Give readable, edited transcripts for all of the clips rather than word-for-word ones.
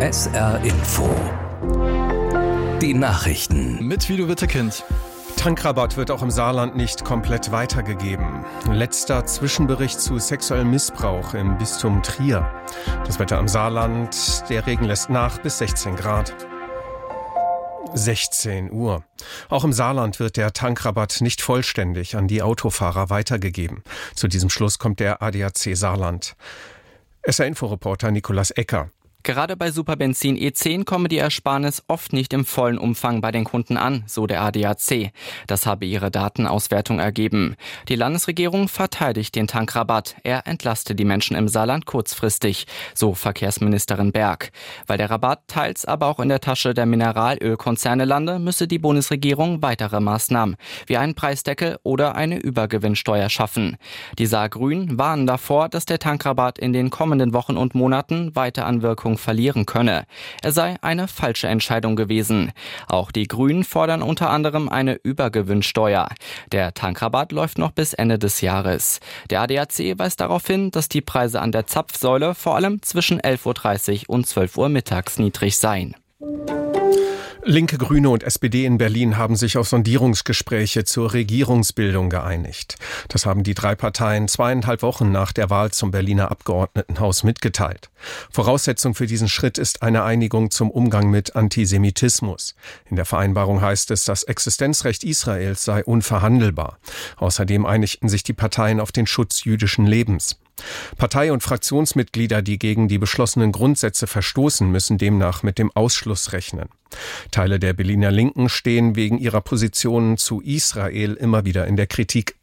SR Info. Die Nachrichten. Mit Guido Wittekind. Tankrabatt wird auch im Saarland nicht komplett weitergegeben. Letzter Zwischenbericht zu sexuellem Missbrauch im Bistum Trier. Das Wetter im Saarland, der Regen lässt nach bis 16 Grad. 16 Uhr. Auch im Saarland wird der Tankrabatt nicht vollständig an die Autofahrer weitergegeben. Zu diesem Schluss kommt der ADAC Saarland. SR-Info-Reporter Nikolaus Ecker. Gerade bei Superbenzin E10 komme die Ersparnis oft nicht im vollen Umfang bei den Kunden an, so der ADAC. Das habe ihre Datenauswertung ergeben. Die Landesregierung verteidigt den Tankrabatt. Er entlaste die Menschen im Saarland kurzfristig, so Verkehrsministerin Berg. Weil der Rabatt teils aber auch in der Tasche der Mineralölkonzerne lande, müsse die Bundesregierung weitere Maßnahmen, wie einen Preisdeckel oder eine Übergewinnsteuer schaffen. Die Saargrünen warnen davor, dass der Tankrabatt in den kommenden Wochen und Monaten weiter an Wirkung verlieren könne. Er sei eine falsche Entscheidung gewesen. Auch die Grünen fordern unter anderem eine Übergewinnsteuer. Der Tankrabatt läuft noch bis Ende des Jahres. Der ADAC weist darauf hin, dass die Preise an der Zapfsäule vor allem zwischen 11.30 Uhr und 12 Uhr mittags niedrig seien. Linke, Grüne und SPD in Berlin haben sich auf Sondierungsgespräche zur Regierungsbildung geeinigt. Das haben die drei Parteien 2,5 Wochen nach der Wahl zum Berliner Abgeordnetenhaus mitgeteilt. Voraussetzung für diesen Schritt ist eine Einigung zum Umgang mit Antisemitismus. In der Vereinbarung heißt es, das Existenzrecht Israels sei unverhandelbar. Außerdem einigten sich die Parteien auf den Schutz jüdischen Lebens. Partei- und Fraktionsmitglieder, die gegen die beschlossenen Grundsätze verstoßen, müssen demnach mit dem Ausschluss rechnen. Teile der Berliner Linken stehen wegen ihrer Positionen zu Israel immer wieder in der Kritik.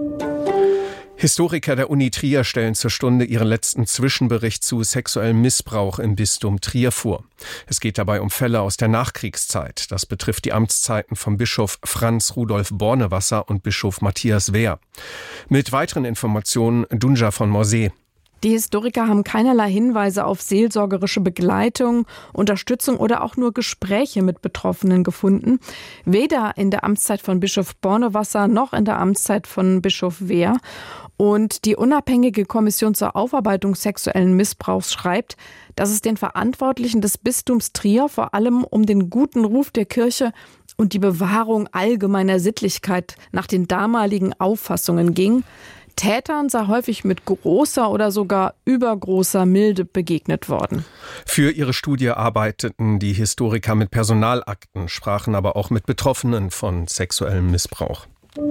Historiker der Uni Trier stellen zur Stunde ihren letzten Zwischenbericht zu sexuellem Missbrauch im Bistum Trier vor. Es geht dabei um Fälle aus der Nachkriegszeit. Das betrifft die Amtszeiten von Bischof Franz Rudolf Bornewasser und Bischof Matthias Wehr. Mit weiteren Informationen Dunja von Morsee. Die Historiker haben keinerlei Hinweise auf seelsorgerische Begleitung, Unterstützung oder auch nur Gespräche mit Betroffenen gefunden. Weder in der Amtszeit von Bischof Bornewasser noch in der Amtszeit von Bischof Wehr. Und die unabhängige Kommission zur Aufarbeitung sexuellen Missbrauchs schreibt, dass es den Verantwortlichen des Bistums Trier vor allem um den guten Ruf der Kirche und die Bewahrung allgemeiner Sittlichkeit nach den damaligen Auffassungen ging. Tätern sei häufig mit großer oder sogar übergroßer Milde begegnet worden. Für ihre Studie arbeiteten die Historiker mit Personalakten, sprachen aber auch mit Betroffenen von sexuellem Missbrauch.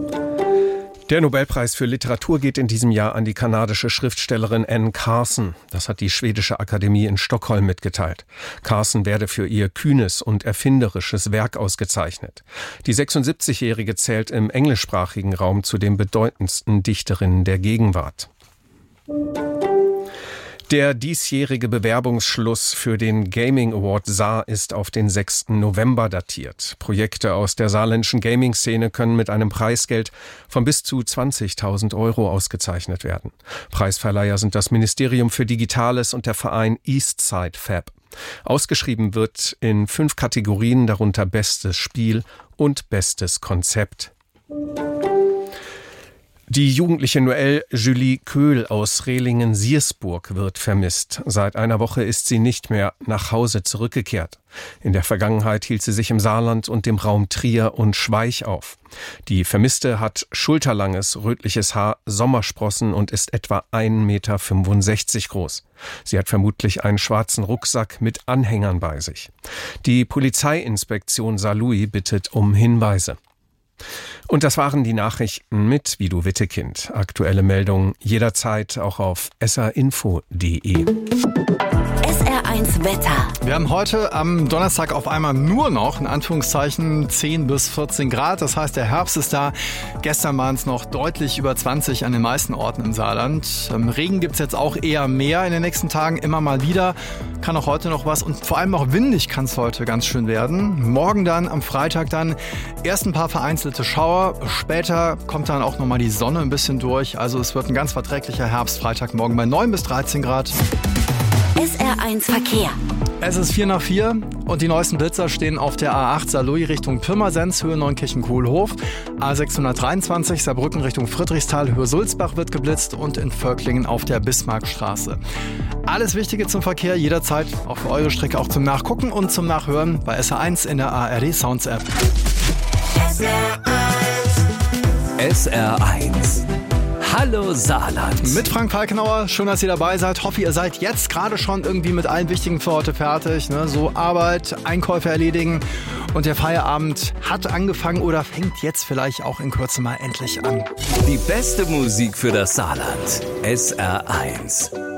Der Nobelpreis für Literatur geht in diesem Jahr an die kanadische Schriftstellerin Anne Carson. Das hat die Schwedische Akademie in Stockholm mitgeteilt. Carson werde für ihr kühnes und erfinderisches Werk ausgezeichnet. Die 76-Jährige zählt im englischsprachigen Raum zu den bedeutendsten Dichterinnen der Gegenwart. Der diesjährige Bewerbungsschluss für den Gaming Award Saar ist auf den 6. November datiert. Projekte aus der saarländischen Gaming-Szene können mit einem Preisgeld von bis zu 20.000 € ausgezeichnet werden. Preisverleiher sind das Ministerium für Digitales und der Verein Eastside Fab. Ausgeschrieben wird in 5 Kategorien, darunter Bestes Spiel und Bestes Konzept. Die jugendliche Noël Julie Köhl aus Rehlingen-Siersburg wird vermisst. Seit einer Woche ist sie nicht mehr nach Hause zurückgekehrt. In der Vergangenheit hielt sie sich im Saarland und dem Raum Trier und Schweich auf. Die Vermisste hat schulterlanges, rötliches Haar, Sommersprossen und ist etwa 1,65 Meter groß. Sie hat vermutlich einen schwarzen Rucksack mit Anhängern bei sich. Die Polizeiinspektion Saarlouis bittet um Hinweise. Und das waren die Nachrichten mit Guido Wittekind. Aktuelle Meldungen jederzeit auch auf srinfo.de. SR1 Wetter. Wir haben heute am Donnerstag auf einmal nur noch, in Anführungszeichen, 10 bis 14 Grad. Das heißt, der Herbst ist da. Gestern waren es noch deutlich über 20 an den meisten Orten im Saarland. Regen gibt es jetzt auch eher mehr in den nächsten Tagen, immer mal wieder. Kann auch heute noch was und vor allem auch windig kann es heute ganz schön werden. Morgen dann, am Freitag dann, erst ein paar vereinzelte Schauer. Später kommt dann auch nochmal die Sonne ein bisschen durch. Also es wird ein ganz verträglicher Herbst, Freitagmorgen bei 9 bis 13 Grad. SR1 Verkehr. Es ist 3:04 und die neuesten Blitzer stehen auf der A8 Saarlouis Richtung Pirmasens, Höhe Neunkirchen-Kohlhof. A623 Saarbrücken Richtung Friedrichsthal, Höhe Sulzbach wird geblitzt und in Völklingen auf der Bismarckstraße. Alles Wichtige zum Verkehr jederzeit, auch für eure Strecke, auch zum Nachgucken und zum Nachhören bei SR1 in der ARD Sounds App. SR1. Hallo Saarland. Mit Frank Falkenauer, schön, dass ihr dabei seid. Hoffe, ihr seid jetzt gerade schon irgendwie mit allen Wichtigen für heute fertig. Ne? So Arbeit, Einkäufe erledigen und der Feierabend hat angefangen oder fängt jetzt vielleicht auch in Kürze mal endlich an. Die beste Musik für das Saarland. SR1.